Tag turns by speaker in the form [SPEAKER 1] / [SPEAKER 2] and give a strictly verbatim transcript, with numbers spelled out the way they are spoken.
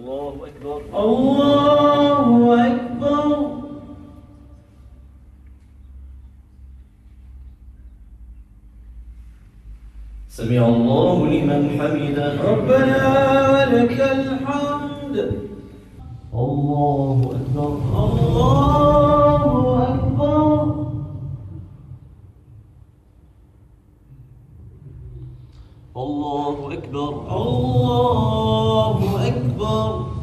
[SPEAKER 1] الله أكبر
[SPEAKER 2] الله أكبر.
[SPEAKER 1] سمع الله لمن حمده.
[SPEAKER 2] ربنا ولك الحمد.
[SPEAKER 1] الله أكبر
[SPEAKER 2] الله أكبر.
[SPEAKER 1] الله أكبر
[SPEAKER 2] الله أكبر.